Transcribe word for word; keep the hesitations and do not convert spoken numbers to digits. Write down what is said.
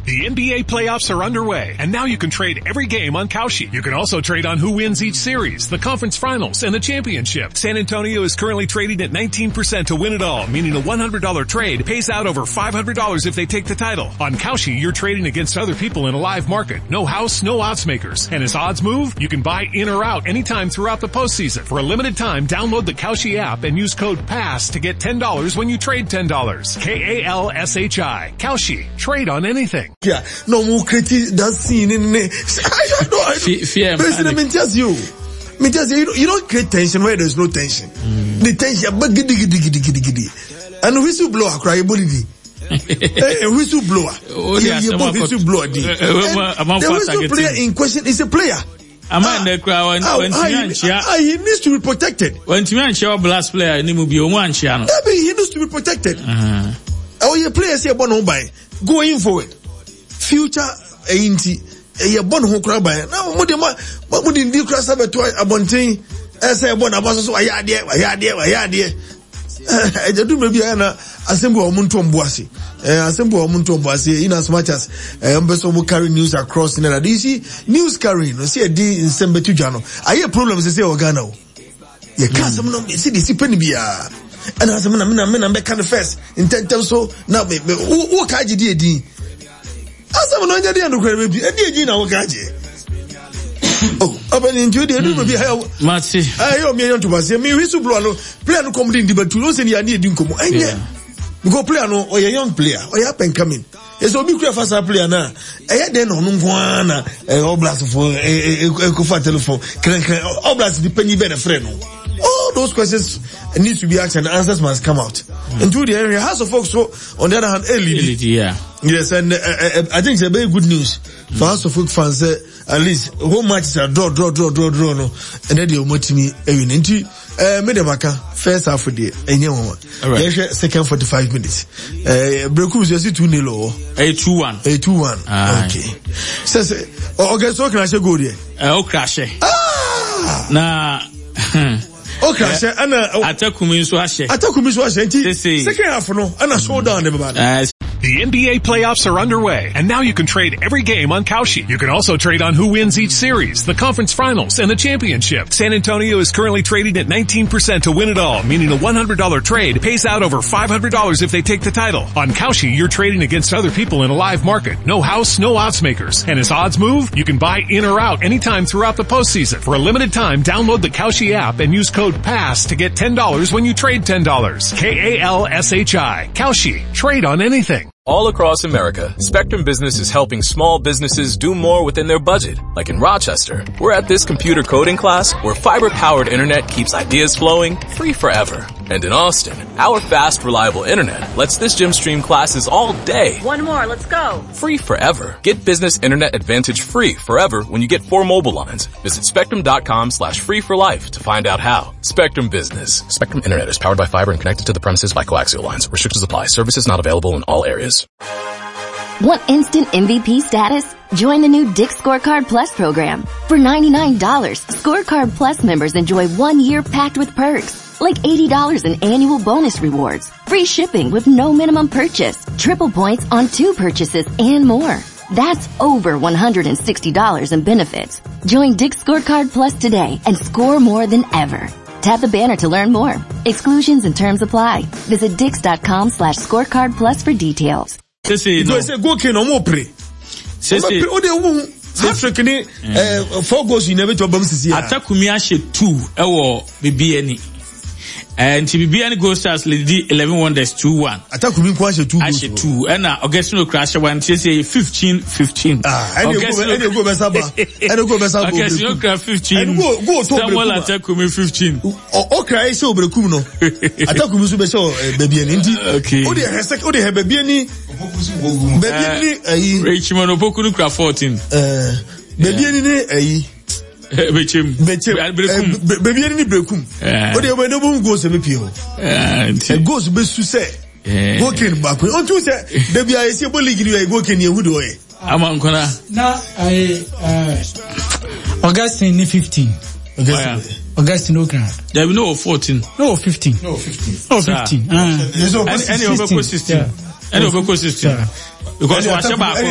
The N B A playoffs are underway, and now you can trade every game on Kalshi. You can also trade on who wins each series, the conference finals, and the championship. San Antonio is currently trading at nineteen percent to win it all, meaning a one hundred dollars trade pays out over five hundred dollars if they take the title. On Kalshi, you're trading against other people in a live market. No house, no odds makers. And as odds move, you can buy in or out anytime throughout the postseason. For a limited time, download the Kalshi app and use code PASS to get ten dollars when you trade ten dollars. K A L S H I. Kalshi. Trade on anything. Yeah, no more critique that scene in I don't know. President, me tells you. Me tells you, you don't, you don't create tension where there's no tension. Mm. The tension, but giddy giddy giddy giddy giddy. And whistleblower cry, bully. A whistleblower. Oh, yeah, whistleblower. The whistleblower in question is a player. I'm in the crowd when he needs to be protected. When Timan blast player, he will be one channel. He needs to be protected. Uh-huh. Oh, your players here, born by going forward. Future ain't a born who cry by now. What would you cross up to a bonting? As I born about so I had there, I had there, I had there. I do maybe an assemble of Muntom Boissy, assemble of Muntom Boissy, in as much as Ambasso will carry news across in the D C news carrying, see a D in Sembetujano. I hear problems, they say, Organo. You can't see the Penibia. And as a man, I'm back on the first in ten times so now, who can you do? As I'm not the end of gravity, and the Gina Wakaji. Oh, up and into the end of the hell. Matsi, I owe me to say, me whistleblower, plan to come in, but to lose any idea didn't come. And yeah, go play no or a young player, or you happen coming. It's a big fast player now. I had then on one, a oblast for a cofa telephone, oblast depending better friend. All those questions need to be asked and answers must come out. Mm. Into the area, House of Folks, so on the other hand, L E D. Yeah. Yes, and uh, uh, I think it's a very good news mm. for House of Folk fans. Uh, at least home matches are draw, draw, draw, draw, draw, no, and then they'll motivate me. Even into uh, Medemaka first half of the day, and you know, second forty-five minutes. Uh, Brekum is just two nil, a two one, a two one. Okay. So, okay, so can I say go there? Uh, oh, crash. Ah, nah. Okay, I said, Anna, Atakumi Swashe. Atakumi Swashe. Second half, no, Anna showdown, everybody. The N B A playoffs are underway, and now you can trade every game on Kalshi. You can also trade on who wins each series, the conference finals, and the championship. San Antonio is currently trading at nineteen percent to win it all, meaning a one hundred dollars trade pays out over five hundred dollars if they take the title. On Kalshi, you're trading against other people in a live market. No house, no odds makers. And as odds move, you can buy in or out anytime throughout the postseason. For a limited time, download the Kalshi app and use code PASS to get ten dollars when you trade ten dollars. K A L S H I. Kalshi. Trade on anything. All across America, Spectrum Business is helping small businesses do more within their budget. Like in Rochester, we're at this computer coding class where fiber-powered internet keeps ideas flowing free forever. And in Austin, our fast, reliable internet lets this gym stream classes all day. One more, let's go. Free forever. Get business internet advantage free forever when you get four mobile lines. Visit spectrum.com slash free for life to find out how. Spectrum Business. Spectrum Internet is powered by fiber and connected to the premises by coaxial lines. Restrictions apply. Services not available in all areas. Want instant M V P status? Join the new Dick's Scorecard Plus program. For ninety-nine dollars, Scorecard Plus members enjoy one year packed with perks, like eighty dollars in annual bonus rewards, free shipping with no minimum purchase, triple points on two purchases, and more. That's over one hundred sixty dollars in benefits. Join Dick's Scorecard Plus today and score more than ever. Tap the banner to learn more. Exclusions and terms apply. Visit dix.com slash scorecard plus for details. Sisi, no. Go kin no more pre. Sisi, o de wo Africa ni eh four goals you never to bam sisi. Atakumi ahye two ewo bibi ani. And to be any goal stars lady eleven wonders two one. Atakumi ko ahye two. Ahye two. And na Augustino crash one say fifteen fifteen. Ah, any go any go be saba. Any go be saba. Augustino crash fifteen. Go go to Samuel Atakumi fifteen. O cry say obrekum no. Atakumi so be say baby ani nti. Okay. O dey respect o dey baby ani. Baby ani ayi. Richmond Opoku no crash fourteen. Eh baby ani ni ayi. Bechem Bechem baby ani ni brekum. O dey we no bum go se be pie ho. Eh goes be su say. Go kin back. O tu say baby ayi say ball league ni go kin ye hudo e. Amankona. Na I uh Augustine ni fifteen. Augustine. Augustine Okra. There be no fourteen. No fifteen. No fifteen. No fifteen. Ah. Any any over sixteen. Any over sixteen. Because we are back